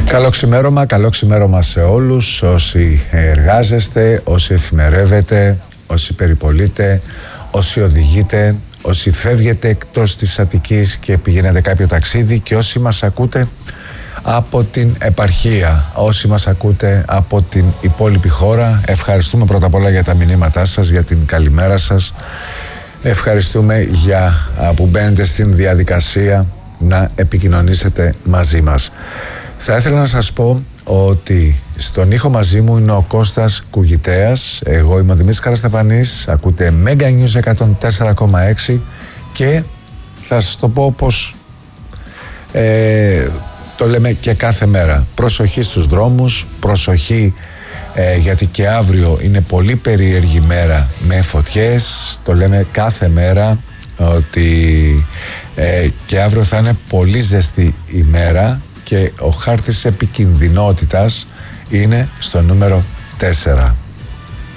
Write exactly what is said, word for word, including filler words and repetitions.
Καλό ξημέρωμα, καλό ξημέρωμα σε όλους όσοι εργάζεστε, όσοι εφημερεύετε, όσοι περιπολείτε, όσοι οδηγείτε, όσοι φεύγετε εκτός της Αττικής και πηγαίνετε κάποιο ταξίδι και όσοι μας ακούτε από την επαρχία, όσοι μας ακούτε από την υπόλοιπη χώρα. Ευχαριστούμε πρώτα απ' όλα για τα μηνύματά σας, για την καλημέρα σας. Ευχαριστούμε για που μπαίνετε στην διαδικασία να επικοινωνήσετε μαζί μας. Θα ήθελα να σας πω ότι στον ήχο μαζί μου είναι ο Κώστας Κουγητέας. Εγώ είμαι ο Δημήτρης Καραστεφανής. Ακούτε Mega News εκατόν τέσσερα κόμμα έξι και θα σας το πω πως ε, το λέμε και κάθε μέρα. Προσοχή στους δρόμους, προσοχή ε, γιατί και αύριο είναι πολύ περίεργη μέρα με φωτιές. Το λέμε κάθε μέρα ότι ε, και αύριο θα είναι πολύ ζεστή ημέρα και ο χάρτης επικινδυνότητας είναι στο νούμερο τέσσερα.